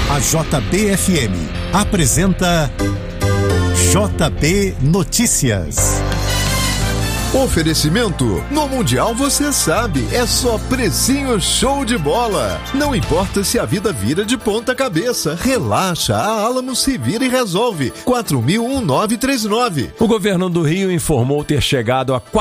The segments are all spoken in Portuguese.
A JBFM apresenta JB Notícias. Oferecimento, no Mundial você sabe, é só precinho show de bola. Não importa se a vida vira de ponta cabeça, relaxa, a Alamo se vira e resolve. 4.000-1939. O governo do Rio informou ter chegado a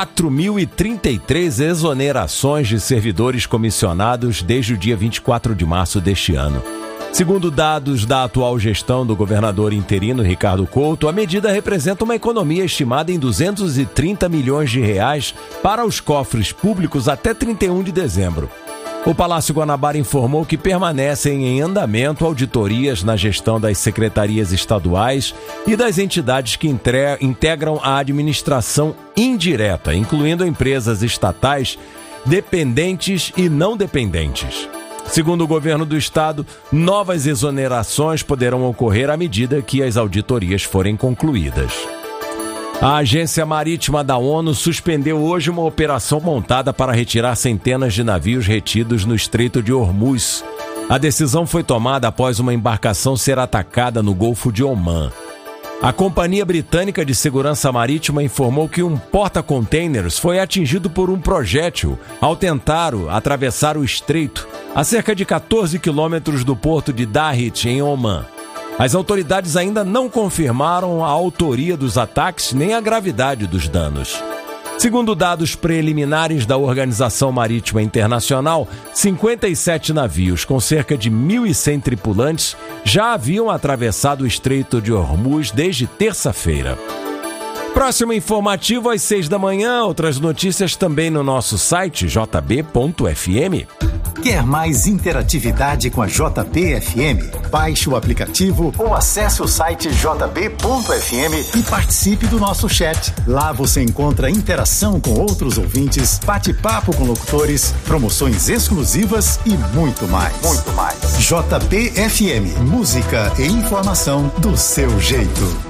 4.033 exonerações de servidores comissionados desde o dia 24 de março deste ano. Segundo dados da atual gestão do governador interino Ricardo Couto, a medida representa uma economia estimada em 230 milhões de reais para os cofres públicos até 31 de dezembro. O Palácio Guanabara informou que permanecem em andamento auditorias na gestão das secretarias estaduais e das entidades que integram a administração indireta, incluindo empresas estatais, dependentes e não dependentes. Segundo o governo do estado, novas exonerações poderão ocorrer à medida que as auditorias forem concluídas. A Agência Marítima da ONU suspendeu hoje uma operação montada para retirar centenas de navios retidos no Estreito de Hormuz. A decisão foi tomada após uma embarcação ser atacada no Golfo de Omã. A Companhia Britânica de Segurança Marítima informou que um porta-containers foi atingido por um projétil ao tentar atravessar o estreito, a cerca de 14 quilômetros do porto de Dahit, em Omã. As autoridades ainda não confirmaram a autoria dos ataques nem a gravidade dos danos. Segundo dados preliminares da Organização Marítima Internacional, 57 navios com cerca de 1.100 tripulantes já haviam atravessado o Estreito de Hormuz desde terça-feira. Próximo informativo às 6 da manhã, outras notícias também no nosso site jb.fm. Quer mais interatividade com a JBFM? Baixe o aplicativo ou acesse o site jb.fm e participe do nosso chat. Lá você encontra interação com outros ouvintes, bate-papo com locutores, promoções exclusivas e muito mais. JBFM, música e informação do seu jeito.